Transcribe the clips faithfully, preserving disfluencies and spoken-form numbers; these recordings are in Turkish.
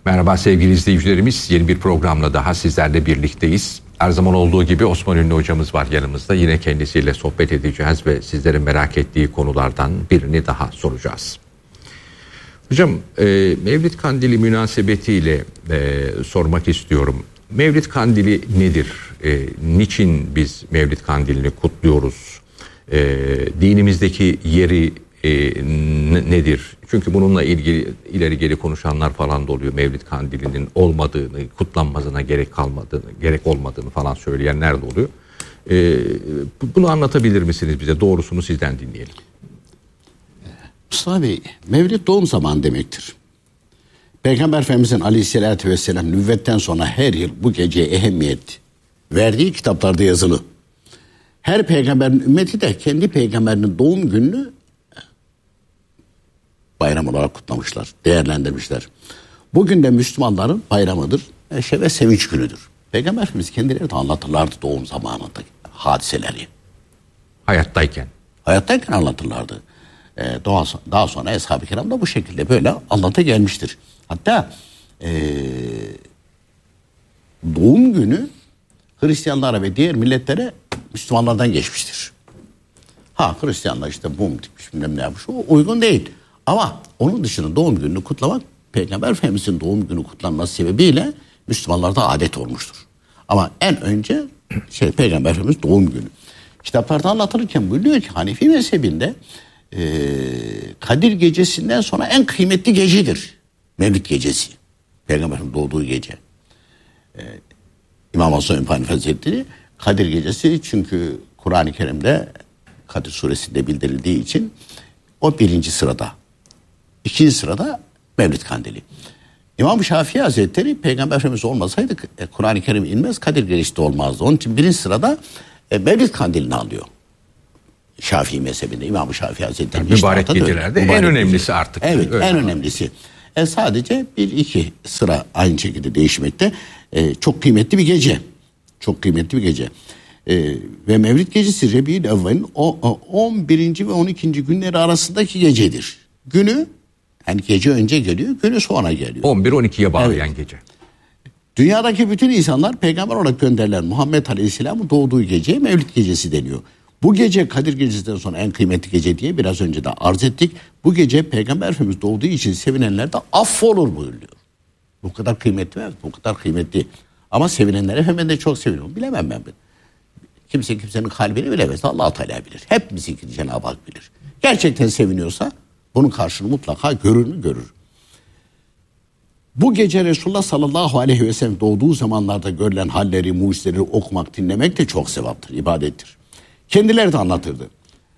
Merhaba sevgili izleyicilerimiz, yeni bir programla daha sizlerle birlikteyiz. Her zaman olduğu gibi Osman Ünlü hocamız var yanımızda. Yine kendisiyle sohbet edeceğiz ve sizlerin merak ettiği konulardan birini daha soracağız. Hocam, e, Mevlid Kandili münasebetiyle e, sormak istiyorum. Mevlid Kandili nedir? E, niçin biz Mevlid Kandilini kutluyoruz? E, dinimizdeki yeri e, nedir? Çünkü bununla ilgili ileri geri konuşanlar falan da oluyor. Mevlid Kandili'nin olmadığını, kutlanmasına gerek kalmadığını, gerek olmadığını falan söyleyenler de oluyor. E, bunu anlatabilir misiniz bize? Doğrusunu sizden dinleyelim. Mustafa Bey, Mevlid doğum zamanı demektir. Peygamber Efendimizin aleyhissalatü vesselam nübüvvetten sonra her yıl bu geceye ehemmiyet verdiği kitaplarda yazılı. Her peygamberin ümmeti de kendi peygamberinin doğum gününü bayram olarak kutlamışlar, değerlendirmişler. Bugün de Müslümanların bayramıdır, neşe ve sevinç günüdür. Peygamber Efendimiz kendileri de anlatırlardı doğum zamanındaki hadiseleri. Hayattayken. Hayattayken anlatırlardı. Ee, daha, daha sonra Eshab-ı Kiram da bu şekilde böyle anlata gelmiştir. Hatta ee, doğum günü Hristiyanlara ve diğer milletlere Müslümanlardan geçmiştir. Ha, Hristiyanlar işte mum dikmiş, bilmem ne yapmış, o uygun değil. Ama onun dışında doğum gününü kutlamak Peygamber Efendimiz'in doğum günü kutlanması sebebiyle Müslümanlarda adet olmuştur. Ama en önce şey Peygamber Efendimiz doğum günü. Kitaplarda anlatılırken buyuruyor ki Hanefi mezhebinde e, Kadir gecesinden sonra en kıymetli gecedir Mevlid gecesi. Peygamberin doğduğu gece. E, İmam Hasan İbn Hazretleri Kadir gecesi, çünkü Kur'an-ı Kerim'de Kadir suresinde bildirildiği için o birinci sırada. İkinci sırada Mevlid Kandili. İmam Şafii Hazretleri Peygamber Efendimiz olmasaydı e, Kur'an-ı Kerim inmez, Kadir gecesi de olmazdı. Onun için birinci sırada e, Mevlid Kandilini alıyor. Şafii mezhebinde İmam Şafii Hazretleri. Yani mübarek gecelerde en önemlisi geceler. Artık. Evet, öyle en anladım. önemlisi. E, sadece bir iki sıra aynı şekilde değişmekte. E, çok kıymetli bir gece. Çok kıymetli bir gece. E, ve Mevlid gecesi Rebi'ül Evvel'in on birinci ve on ikinci günleri arasındaki gecedir. Günü, yani gece önce geliyor, günü sonra geliyor. on bir on ikiye bağlayan evet. Gece. Dünyadaki bütün insanlar peygamber olarak gönderilen Muhammed Aleyhisselam'ın doğduğu geceye Mevlid gecesi deniyor. Bu gece Kadir gecesinden sonra en kıymetli gece diye biraz önce de arz ettik. Bu gece Peygamber Efendimiz doğduğu için sevinenler de affolur buyuruyor. Bu kadar kıymetli mi? Bu kadar kıymetli. Ama sevinenlere hemen de çok seviniyorum. Bilemem ben. Kimse kimsenin kalbini bilemez. Allah-u Teala bilir. Hepimizinki Cenab-ı Hak bilir. Gerçekten seviniyorsa bunun karşılığını mutlaka görür mü? Görür. Bu gece Resulullah sallallahu aleyhi ve sellem doğduğu zamanlarda görülen halleri, mucizeleri okumak, dinlemek de çok sevaptır, ibadettir. Kendileri de anlatırdı.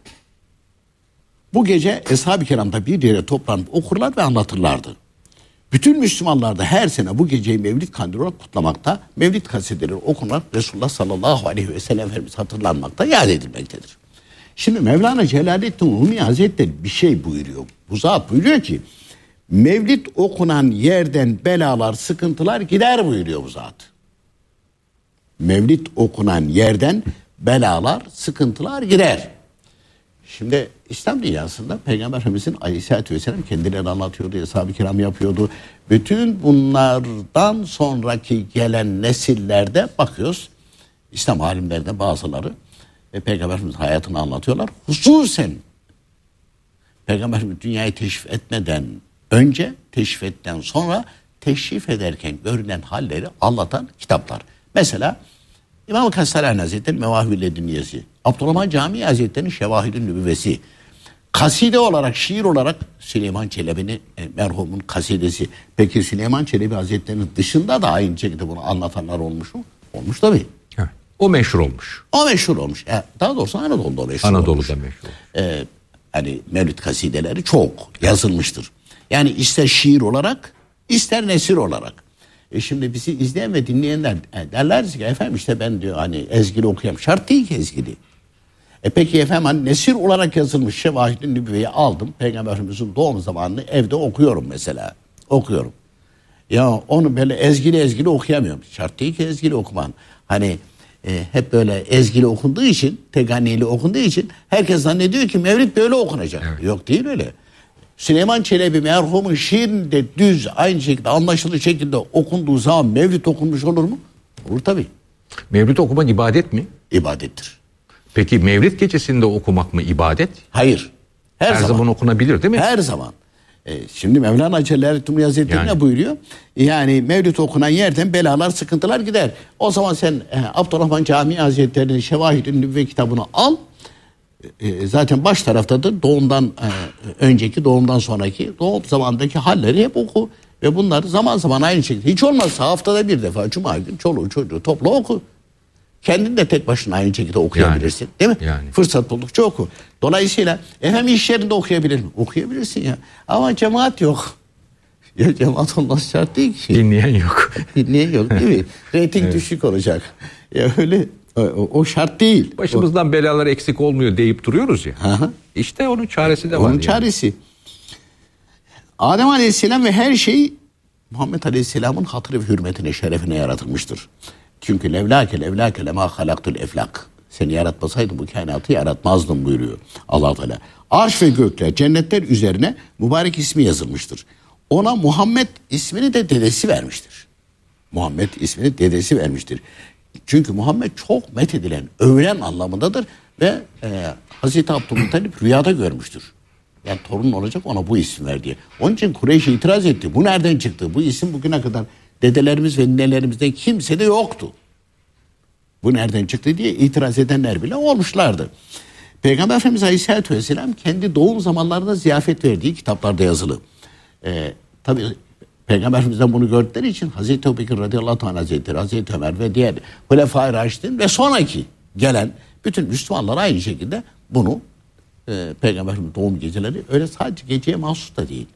Bu gece Eshab-ı Kiram'da bir yere toplanıp okurlar ve anlatırlardı. Bütün Müslümanlar da her sene bu geceyi Mevlid Kandili olarak kutlamakta, Mevlid kasideleri okunarak Resulullah sallallahu aleyhi ve sellem Efendimiz hatırlanmakta, yad edilmektedir. Şimdi Mevlana Celaleddin Rumi Hazretleri bir şey buyuruyor. Bu zat buyuruyor ki Mevlid okunan yerden belalar, sıkıntılar gider buyuruyor bu zat. Mevlid okunan yerden belalar, sıkıntılar gider. Şimdi İslam dünyasında Peygamber Efendimizin aleyhissalatü vesselam kendileri anlatıyordu, Eshab-ı Kiram yapıyordu. Bütün bunlardan sonraki gelen nesillerde bakıyoruz, İslam alimlerinde bazıları ve Peygamber Efendimizin hayatını anlatıyorlar. Hususen Peygamber Efendimiz dünyayı teşrif etmeden önce, teşrif ettikten sonra teşrif ederken görülen halleri anlatan kitaplar. Mesela İmam-ı Kastalani Hazretleri'nin Mevahib-i Ledünniyesi, Abdurrahman Camii Hazretleri'nin Şevahid-i Nübüvvesi, kaside olarak, şiir olarak Süleyman Çelebi'nin e, merhumun kasidesi. Peki Süleyman Çelebi Hazretleri'nin dışında da aynı şekilde bunu anlatanlar olmuş mu? Olmuş tabii. Evet. O meşhur olmuş. O meşhur olmuş. E, daha doğrusu Anadolu'da meşhur Anadolu'da olmuş. meşhur. E, hani Mevlid kasideleri çok yazılmıştır. Yani ister şiir olarak, ister nesir olarak. E şimdi bizi izleyen ve dinleyenler derler ki efendim işte ben diyor hani ezgili okuyayım. Şart değil ki ezgili. E peki efendim hani nesir olarak yazılmış Şevahid-i Nübüvve'yi aldım. Peygamber Efendimiz'in doğum zamanını evde okuyorum mesela. Okuyorum. Ya onu böyle ezgili ezgili okuyamıyorum. Şart değil ki ezgili okuman. Hani e, hep böyle ezgili okunduğu için, teganniyle okunduğu için herkes zannediyor ki Mevlid böyle okunacak. Evet. Yok, değil öyle. Süleyman Çelebi merhumun şiirini de düz aynı şekilde anlaşılır şekilde okunduğu zaman mevlid okunmuş olur mu? Olur tabii. Mevlid okumak ibadet mi? İbadettir. Peki mevlid gecesinde okumak mı ibadet? Hayır. Her, Her zaman. zaman okunabilir değil mi? Her zaman. E, şimdi Mevlana Celaleddin Hazretleri Yani. ne buyuruyor? Yani mevlid okunan yerden belalar, sıkıntılar gider. O zaman sen e, Abdurrahman Camii Hazretleri'nin Şevahid-i Nübüvve kitabını al. E, zaten baş taraftadır. Doğumdan e, önceki, doğumdan sonraki, doğum zamandaki halleri hep oku. Ve bunlar zaman zaman aynı şekilde. Hiç olmazsa haftada bir defa Cuma günü çoluğu çocuğu topla oku. Kendin de tek başına aynı şekilde okuyabilirsin. Yani, değil mi? Yani. Fırsat buldukça oku. Dolayısıyla e, hem iş yerinde okuyabilir mi? Okuyabilirsin ya. Ama cemaat yok. Ya cemaat olması şart değil ki. Dinleyen yok. Dinleyen yok değil mi? Rating evet. düşük olacak. Ya öyle o, o şart değil. Başımızdan o, belalar eksik olmuyor deyip duruyoruz ya. Aha. İşte onun çaresi de var. Onun yani. çaresi. Adem Aleyhisselam ve her şey Muhammed Aleyhisselam'ın hatırı ve hürmetine, şerefine yaratılmıştır. Çünkü levlâke levlâke lemâ halaktul eflak. Seni yaratmasaydım bu kainatı yaratmazdım buyuruyor Allah Teala. Arş ve gökler, cennetler üzerine mübarek ismi yazılmıştır. Ona Muhammed ismini de dedesi vermiştir. Muhammed ismini dedesi vermiştir. Çünkü Muhammed çok methedilen, övülen anlamındadır ve e, Hazreti Abdülmuttalip rüyada görmüştür. Yani torun olacak, ona bu isim ver diye. Onun için Kureyş itiraz etti. Bu nereden çıktı? Bu isim bugüne kadar dedelerimiz ve ninelerimizden kimse de yoktu. Bu nereden çıktı diye itiraz edenler bile olmuşlardı. Peygamber Efendimiz Aleyhisselatü Vesselam kendi doğum zamanlarında ziyafet verdiği kitaplarda yazılı. Ee, tabii Peygamber Efendimiz'den bunu gördükleri için Hazreti Ebubekir radıyallahu anh Hazretleri, Hazreti Ömer ve diğer Hulefai Raşidin ve sonraki gelen bütün Müslümanlar aynı şekilde bunu e, Peygamber Efendimiz doğum geceleri öyle sadece geceye mahsus da değil.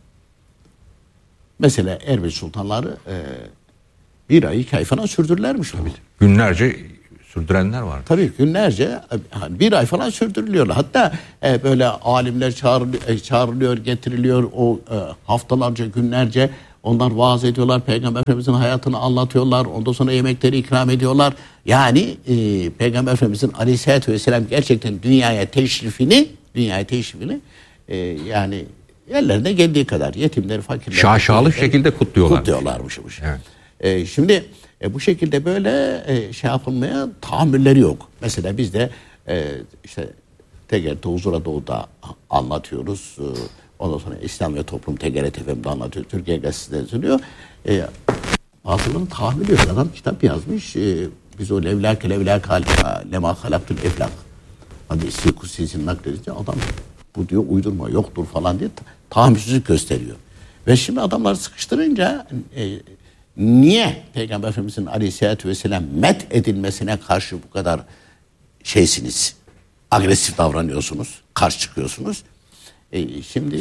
Mesela Erbil sultanları e, bir ay iki ay falan sürdürürlermiş. Tabii. Günlerce sürdürenler var. Tabii günlerce bir ay falan sürdürülüyor. Hatta e, böyle alimler çağrılıyor, çağrılıyor, getiriliyor. O e, haftalarca, günlerce onlar vaaz ediyorlar. Peygamber Efendimizin hayatını anlatıyorlar. Ondan sonra yemekleri ikram ediyorlar. Yani e, Peygamber Efendimizin Aleyhisselatü Vesselam gerçekten dünyaya teşrifini, dünyaya teşrifini e, yani yerlerine geldiği kadar yetimleri, fakirleri şaşalı şekilde kutluyorlar. Kutluyorlarmışmış. Evet. E, şimdi e, bu şekilde böyle e, şey yapılmaya tahammülleri yok. Mesela biz de e, işte T G R T Huzura Doğu'da anlatıyoruz. E, ondan sonra İslam ve Toplum T G R T F M'de anlatıyor. Türkiye Gazetesi'de yazılıyor. E, Batılı'nın tahammülü yok. Adam kitap yazmış. E, biz o levlâke levlâke lemâ halaktul eflak hadisi kutsisini nakledince adam bu diyor uydurma yoktur falan diye tahammülsüzlük gösteriyor. Ve şimdi adamları sıkıştırınca e, niye Peygamber Efendimizin Aleyhisselatü Vesselam met edilmesine karşı bu kadar şeysiniz, agresif davranıyorsunuz, karşı çıkıyorsunuz? E, şimdi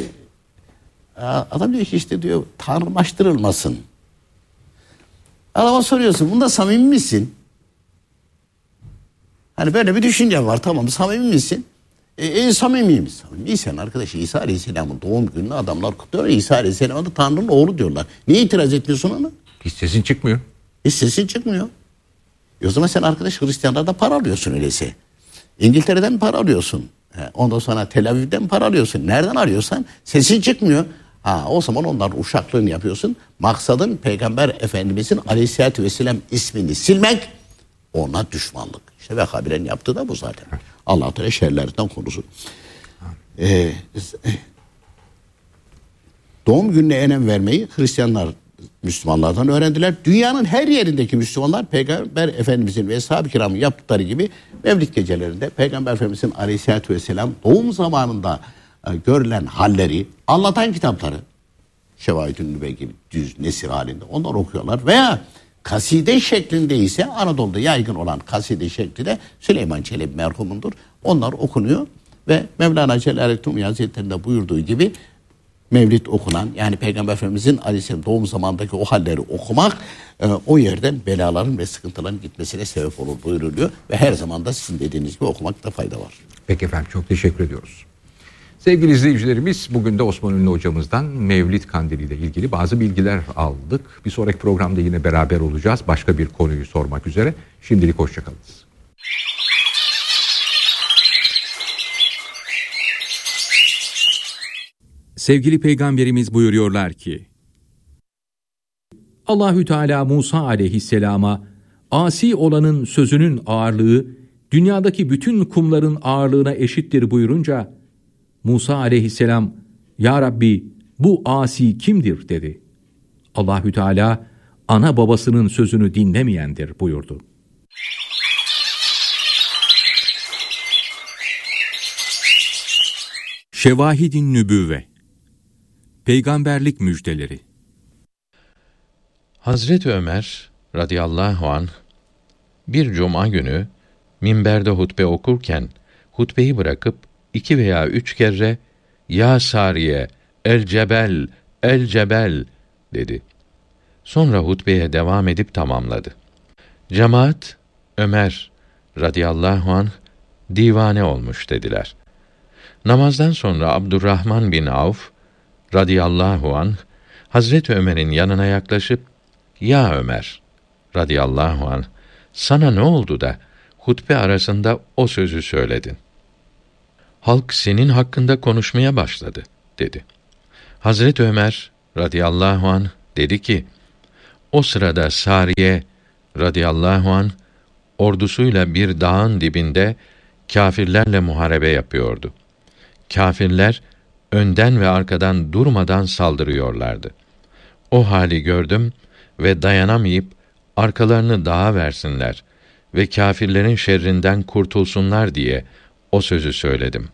adam diyor ki işte diyor tanrılaştırılmasın. Adama soruyorsun bunda samimi misin? Hani böyle bir düşünce var, tamam samimi misin? E, e samimiyim. Samimiysen arkadaş İsa Aleyhisselam'ın doğum gününü adamlar kutluyor. İsa Aleyhisselam'a da Tanrı'nın oğlu diyorlar. Niye itiraz etmiyorsun ona? Hiç sesin çıkmıyor. Hiç sesin çıkmıyor. E o zaman sen arkadaş Hristiyanlardan para alıyorsun öyleyse. İngiltere'den para alıyorsun. He, ondan sonra Tel Aviv'den para alıyorsun. Nereden arıyorsan sesin çıkmıyor. Ha, o zaman onların uşaklığını yapıyorsun. Maksadın Peygamber Efendimizin Aleyhisselatü Vesselam ismini silmek, ona düşmanlık. İşte Vehhabilerin yaptığı da bu zaten. Allah Teala şerlerinden korusun. Ee, doğum gününe önem vermeyi Hristiyanlar Müslümanlardan öğrendiler. Dünyanın her yerindeki Müslümanlar Peygamber Efendimizin ve Ashab-ı Kiram'ın yaptıkları gibi Mevlid gecelerinde Peygamber Efendimizin Aleyhisselatü Vesselam doğum zamanında e, görülen halleri anlatan kitapları Şevahid-i Nübüvve gibi düz nesir halinde onlar okuyorlar veya kaside şeklinde ise Anadolu'da yaygın olan kaside şekli de Süleyman Çelebi merhumundur. Onlar okunuyor ve Mevlana Celaleddin Hazretleri'nde buyurduğu gibi Mevlid okunan, yani Peygamber Efendimizin Aleyhisselam doğum zamandaki o halleri okumak e, o yerden belaların ve sıkıntıların gitmesine sebep olur buyuruluyor ve her zaman da sizin dediğiniz gibi okumakta fayda var. Peki efendim, çok teşekkür ediyoruz. Sevgili izleyicilerimiz, bugün de Osman Ünlü hocamızdan Mevlid Kandili ile ilgili bazı bilgiler aldık. Bir sonraki programda yine beraber olacağız. Başka bir konuyu sormak üzere. Şimdilik hoşçakalınız. Sevgili Peygamberimiz buyuruyorlar ki, Allahü Teala Musa aleyhisselama, asi olanın sözünün ağırlığı, dünyadaki bütün kumların ağırlığına eşittir buyurunca, Musa aleyhisselam, Ya Rabbi, bu asi kimdir dedi. Allahü Teala, ana babasının sözünü dinlemeyendir buyurdu. Şevahid-i Nübüvve, Peygamberlik müjdeleri. Hazreti Ömer radıyallahu anh bir cuma günü minberde hutbe okurken hutbeyi bırakıp iki veya üç kere "Ya Sariye, el cebel, el cebel" dedi. Sonra hutbeye devam edip tamamladı. Cemaat, Ömer radıyallahu anh divane olmuş dediler. Namazdan sonra Abdurrahman bin Avf radıyallahu anh Hazreti Ömer'in yanına yaklaşıp, "Ya Ömer radıyallahu anh, sana ne oldu da hutbe arasında o sözü söyledin? Halk senin hakkında konuşmaya başladı." dedi. Hazreti Ömer radıyallahu anh dedi ki, o sırada Sariye radıyallahu anh ordusuyla bir dağın dibinde kâfirlerle muharebe yapıyordu. Kâfirler önden ve arkadan durmadan saldırıyorlardı. O hali gördüm ve dayanamayıp arkalarını dağa versinler ve kâfirlerin şerrinden kurtulsunlar diye o sözü söyledim.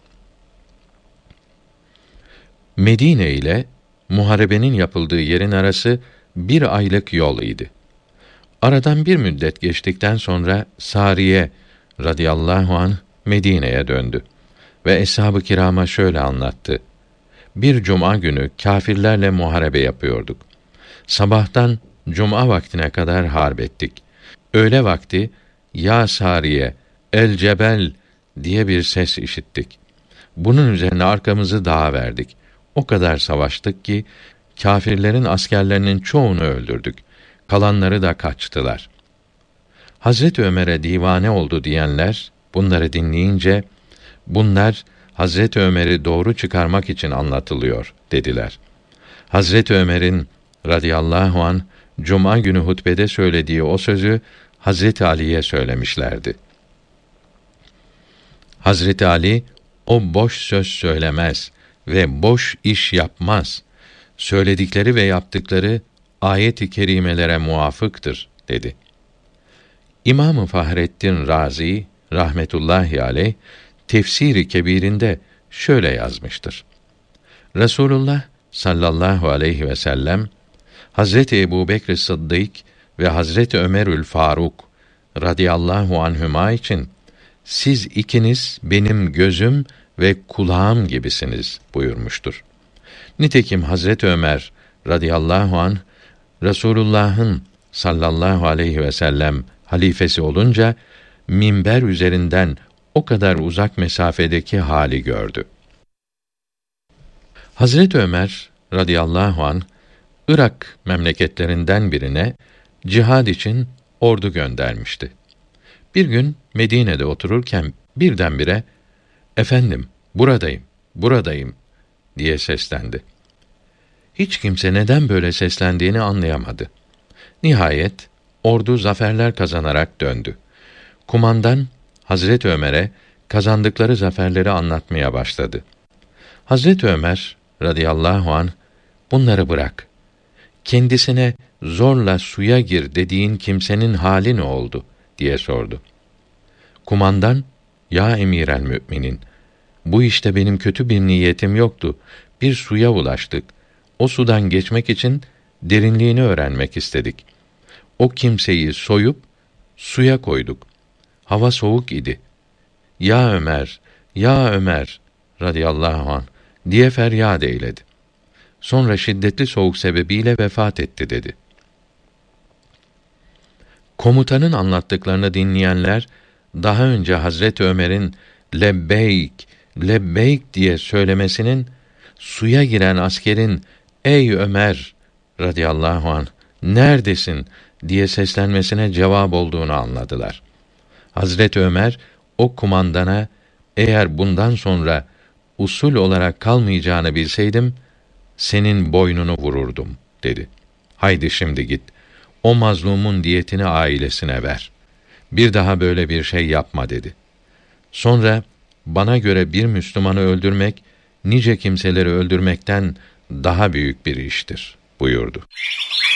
Medine ile muharebenin yapıldığı yerin arası bir aylık yol idi. Aradan bir müddet geçtikten sonra Sariye radıyallahu anh Medine'ye döndü ve eshab-ı kirama şöyle anlattı: Bir cuma günü kâfirlerle muharebe yapıyorduk. Sabahtan cuma vaktine kadar harp ettik. Öğle vakti "Ya Sariye, el cebel" diye bir ses işittik. Bunun üzerine arkamızı dağa verdik. O kadar savaştık ki kâfirlerin askerlerinin çoğunu öldürdük. Kalanları da kaçtılar. Hazreti Ömer'e divane oldu diyenler bunları dinleyince, bunlar Hazreti Ömer'i doğru çıkarmak için anlatılıyor dediler. Hazreti Ömer'in radıyallahu anh cuma günü hutbede söylediği o sözü Hazreti Ali'ye söylemişlerdi. Hazreti Ali, o boş söz söylemez ve boş iş yapmaz. Söyledikleri ve yaptıkları ayet-i kerimelere muvafıktır dedi. İmam-ı Fahrettin Razi rahmetullahi aleyh Tefsir-i Kebir'inde şöyle yazmıştır: Resulullah sallallahu aleyhi ve sellem Hazreti Ebubekr Sıddık ve Hazreti Ömerül Faruk radıyallahu anhüma için siz ikiniz benim gözüm ve kulağım gibisiniz buyurmuştur. Nitekim Hazreti Ömer radıyallahu anh Resulullah'ın sallallahu aleyhi ve sellem halifesi olunca minber üzerinden o kadar uzak mesafedeki hali gördü. Hazreti Ömer radıyallahu anh Irak memleketlerinden birine cihad için ordu göndermişti. Bir gün Medine'de otururken birdenbire "Efendim, buradayım, buradayım" diye seslendi. Hiç kimse neden böyle seslendiğini anlayamadı. Nihayet ordu zaferler kazanarak döndü. Kumandan Hazreti Ömer'e kazandıkları zaferleri anlatmaya başladı. Hazreti Ömer radıyallahu anh bunları bırak. Kendisine zorla suya gir dediğin kimsenin hali ne oldu diye sordu. Kumandan, ya emîrel müminin, bu işte benim kötü bir niyetim yoktu. Bir suya ulaştık. O sudan geçmek için derinliğini öğrenmek istedik. O kimseyi soyup suya koyduk. Hava soğuk idi. Ya Ömer, ya Ömer radıyallahu anh diye feryat eyledi. Sonra şiddetli soğuk sebebiyle vefat etti dedi. Komutanın anlattıklarını dinleyenler daha önce Hazreti Ömer'in lebbeyk, lebbeyk diye söylemesinin suya giren askerin ey Ömer radıyallahu anh neredesin diye seslenmesine cevap olduğunu anladılar. Hazreti Ömer o kumandana eğer bundan sonra usul olarak kalmayacağını bilseydim senin boynunu vururdum dedi. Haydi şimdi git. O mazlumun diyetini ailesine ver. Bir daha böyle bir şey yapma dedi. Sonra bana göre bir Müslümanı öldürmek nice kimseleri öldürmekten daha büyük bir iştir buyurdu.